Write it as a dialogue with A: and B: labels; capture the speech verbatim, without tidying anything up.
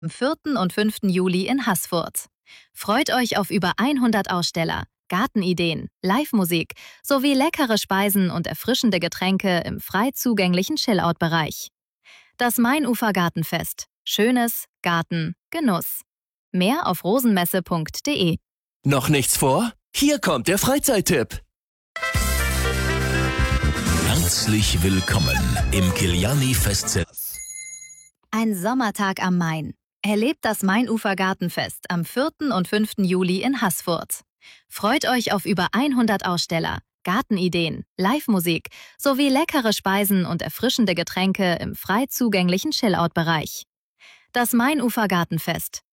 A: Am vierten und fünften Juli in Haßfurt. Freut euch auf über hundert Aussteller, Gartenideen, Live-Musik sowie leckere Speisen und erfrischende Getränke im frei zugänglichen Chill-Out-Bereich. Das Mainufer Gartenfest. Schönes Garten, Genuss. Mehr auf rosenmesse punkt de.
B: Noch nichts vor? Hier kommt der Freizeittipp.
C: Herzlich willkommen im Kiliani Festzelt.
A: Ein Sommertag am Main. Erlebt das Mainufer Gartenfest am vierten und fünften Juli in Haßfurt. Freut euch auf über hundert Aussteller, Gartenideen, Live-Musik sowie leckere Speisen und erfrischende Getränke im frei zugänglichen Chill-Out-Bereich. Das Mainufer Gartenfest.